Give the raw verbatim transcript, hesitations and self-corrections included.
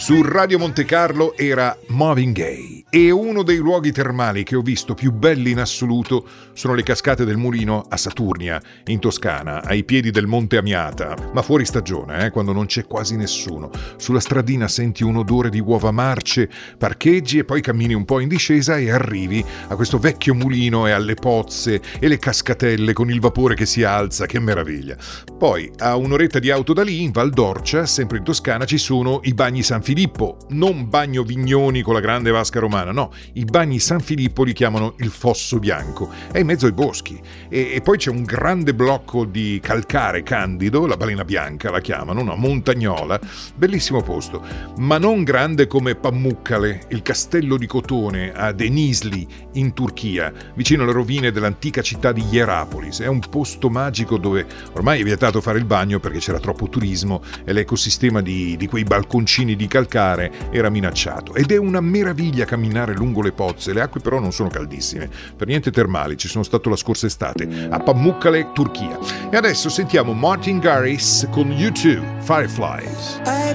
Su Radio Monte Carlo era Marvin Gaye e uno dei luoghi termali che ho visto più belli in assoluto sono le cascate del Mulino a Saturnia, in Toscana, ai piedi del Monte Amiata, ma fuori stagione, eh, quando non c'è quasi nessuno. Sulla stradina senti un odore di uova marce, parcheggi e poi cammini un po' in discesa e arrivi a questo vecchio mulino e alle pozze e le cascatelle con il vapore che si alza, che meraviglia. Poi, a un'oretta di auto da lì, in Val d'Orcia, sempre in Toscana, ci sono i bagni San Filippo, non bagno Vignoni con la grande vasca romana, no, i bagni San Filippo li chiamano il Fosso Bianco, è in mezzo ai boschi e, e poi c'è un grande blocco di calcare candido, la balena bianca la chiamano, una montagnola, bellissimo posto, ma non grande come Pamukkale, il castello di cotone a Denizli in Turchia, vicino alle rovine dell'antica città di Hierapolis. È un posto magico dove ormai è vietato fare il bagno perché c'era troppo turismo e l'ecosistema di, di quei balconcini di calcare era minacciato, ed è una meraviglia camminare lungo le pozze. Le acque però non sono caldissime, per niente termali, ci sono stato la scorsa estate a Pamukkale, Turchia. E adesso sentiamo Martin Garrix con U due, Fireflies.